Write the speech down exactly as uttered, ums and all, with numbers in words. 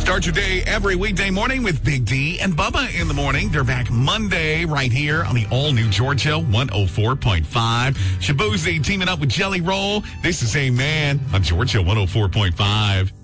Start your day every weekday morning with Big D and Bubba in the morning. They're back Monday right here on the all-new Georgia one oh four point five. Shaboozey teaming up with Jelly Roll. This is A Man on Georgia one oh four point five.